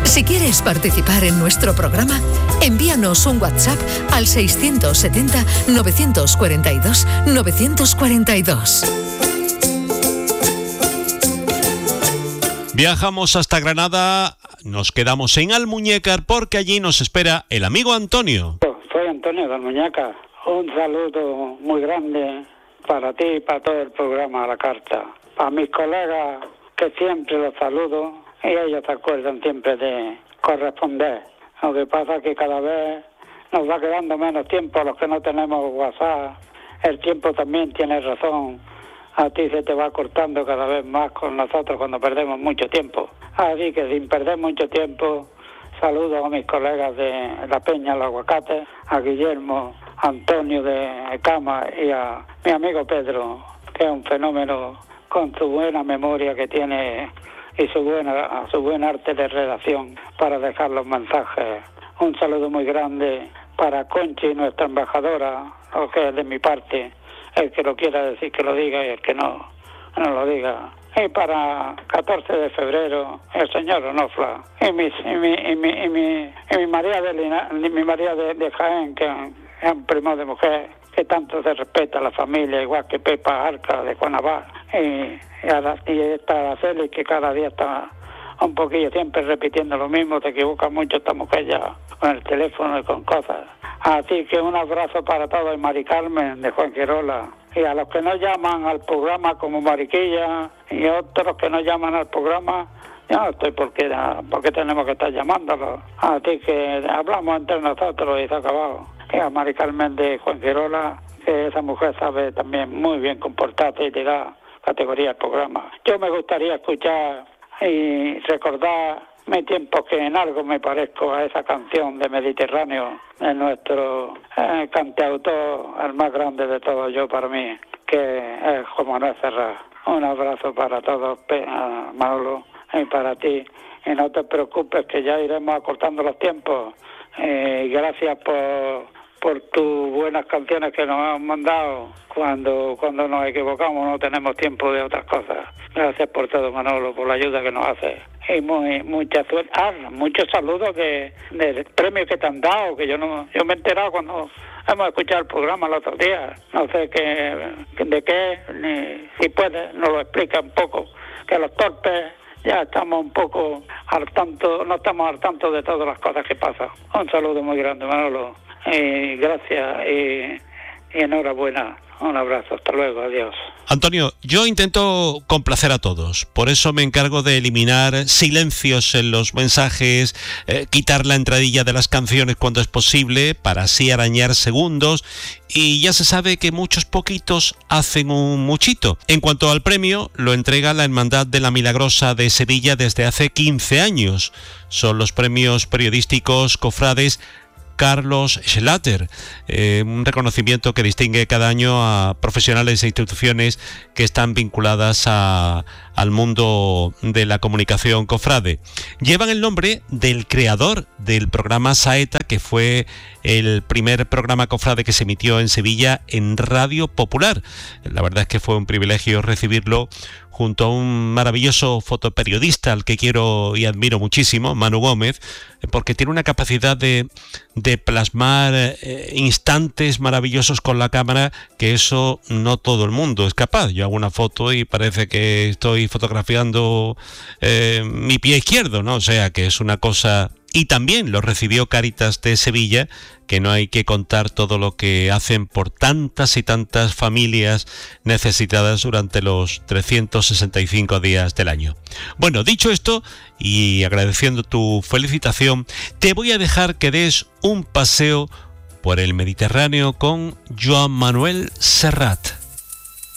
Si quieres participar en nuestro programa, envíanos un WhatsApp al 670-942-942. Viajamos hasta Granada, nos quedamos en Almuñécar porque allí nos espera el amigo Antonio. Soy Antonio de Almuñécar. Un saludo muy grande para ti y para todo el programa La Carta. A mis colegas, que siempre los saludo, y ellos se acuerdan siempre de corresponder. Lo que pasa es que cada vez nos va quedando menos tiempo a los que no tenemos WhatsApp. El tiempo también tiene razón. A ti se te va cortando cada vez más con nosotros cuando perdemos mucho tiempo. Así que sin perder mucho tiempo, saludo a mis colegas de La Peña, El Aguacate, a Guillermo, Antonio de Cama y a mi amigo Pedro, que es un fenómeno con su buena memoria que tiene y su buen arte de redacción para dejar los mensajes. Un saludo muy grande para Conchi, nuestra embajadora, lo que es de mi parte. El que lo quiera decir que lo diga y el que no lo diga. Y para 14 de febrero, el señor Onofla y mi María de Jaén, que es un primo de mujer, que tanto se respeta a la familia, igual que Pepa Arca de Juanavar, y esta Araceli, que cada día está un poquillo siempre repitiendo lo mismo, se equivoca mucho esta mujer ya con el teléfono y con cosas. Así que un abrazo para todos, y Mari Carmen de Juan Querola, y a los que no llaman al programa como Mariquilla y otros que no llaman al programa, yo no estoy porque tenemos que estar llamándolos. Así que hablamos entre nosotros y se ha acabado. Y a Mari Carmen de Juan Querola, que esa mujer sabe también muy bien comportarse y te da categoría al programa. Yo me gustaría escuchar y recordar mi tiempo, que en algo me parezco a esa canción de Mediterráneo de nuestro cantautor, el más grande de todos, yo para mí, que es Juan Manuel Serrat. Un abrazo para todos, Manolo, y para ti. Y no te preocupes, que ya iremos acortando los tiempos. Gracias por tus buenas canciones que nos han mandado. Cuando nos equivocamos no tenemos tiempo de otras cosas. Gracias por todo, Manolo, por la ayuda que nos haces. Y mucha suerte. Muchos saludos del premio que te han dado, que yo me he enterado cuando hemos escuchado el programa el otro día. No sé de qué, ni si puedes, nos lo explica un poco. Que los torpes ya estamos un poco no estamos al tanto de todas las cosas que pasan. Un saludo muy grande, Manolo. Y gracias y enhorabuena. Un abrazo, hasta luego, adiós. Antonio, yo intento complacer a todos, por eso me encargo de eliminar silencios en los mensajes, quitar la entradilla de las canciones cuando es posible, para así arañar segundos, y ya se sabe que muchos poquitos hacen un muchito. En cuanto al premio, lo entrega la Hermandad de la Milagrosa de Sevilla desde hace 15 años. Son los premios periodísticos cofrades Carlos Schlatter, un reconocimiento que distingue cada año a profesionales e instituciones que están vinculadas al mundo de la comunicación cofrade. Llevan el nombre del creador del programa Saeta, que fue el primer programa cofrade que se emitió en Sevilla en Radio Popular. La verdad es que fue un privilegio recibirlo junto a un maravilloso fotoperiodista al que quiero y admiro muchísimo, Manu Gómez, porque tiene una capacidad de plasmar instantes maravillosos con la cámara, que eso no todo el mundo es capaz. Yo hago una foto y parece que estoy fotografiando mi pie izquierdo, ¿no? O sea, que es una cosa. Y también lo recibió Cáritas de Sevilla, que no hay que contar todo lo que hacen por tantas y tantas familias necesitadas durante los 365 días del año. Bueno, dicho esto, y agradeciendo tu felicitación, te voy a dejar que des un paseo por el Mediterráneo con Joan Manuel Serrat.